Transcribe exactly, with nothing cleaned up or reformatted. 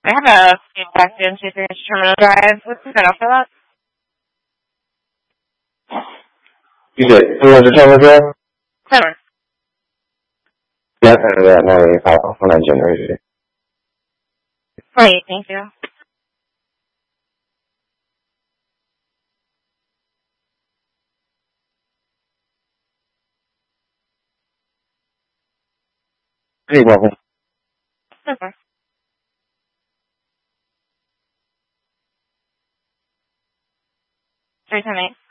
I have a few questions with your terminal drive. What's the cutoff for that? You said, who was the terminal drive? Summer. Yeah, I heard that. Now we have when I generated it. Great, thank you. You're welcome. Okay. three ten eight.